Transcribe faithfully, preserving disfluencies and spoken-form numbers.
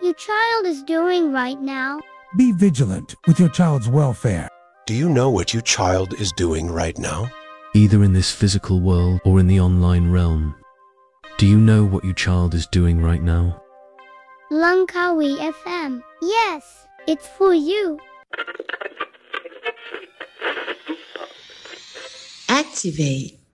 your child is doing right now. Be vigilant with your child's welfare. Do you know what your child is doing right now? Either in this physical world or in the online realm. Do you know what your child is doing right now? Langkawi F M. Yes, it's for you. Activate